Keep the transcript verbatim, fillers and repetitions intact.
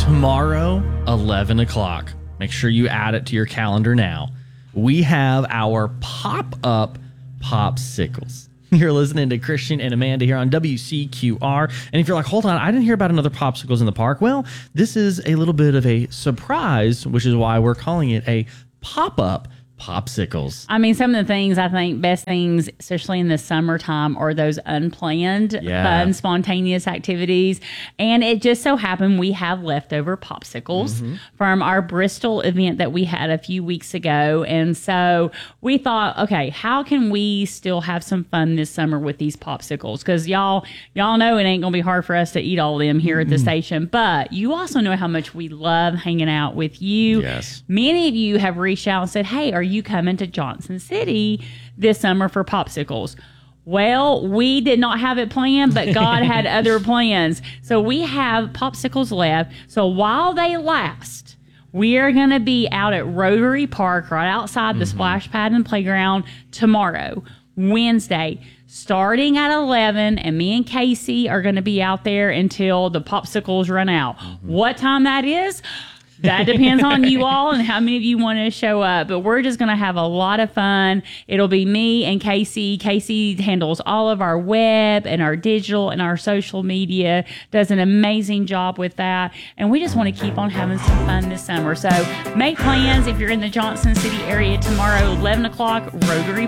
tomorrow, eleven o'clock. Make sure you add it to your calendar now. We have our pop-up popsicles. You're listening to Christian and Amanda here on W C Q R. And if you're like, hold on, I didn't hear about another popsicles in the park. Well, this is a little bit of a surprise, which is why we're calling it a pop-up popsicles. I mean, some of the things I think best things, especially in the summertime, are those unplanned, Yeah. fun, spontaneous activities. And it just so happened we have leftover popsicles Mm-hmm. from our Bristol event that we had a few weeks ago. And so we thought, okay, how can we still have some fun this summer with these popsicles? Because y'all, y'all know it ain't gonna be hard for us to eat all of them here at the station. But you also know how much we love hanging out with you. Yes. Many of you have reached out and said, hey, are you coming to Johnson City this summer for popsicles? Well, we did not have it planned, but God had other plans. So we have popsicles left. So while they last, we are going to be out at Rotary Park right outside the splash pad and playground tomorrow, Wednesday, starting at eleven, and me and Casey are going to be out there until the popsicles run out. What time that is? That depends on you all and how many of you want to show up. But we're just going to have a lot of fun. It'll be me and Casey. Casey handles all of our web and our digital and our social media, does an amazing job with that. And we just want to keep on having some fun this summer. So make plans if you're in the Johnson City area tomorrow, eleven o'clock, Rotary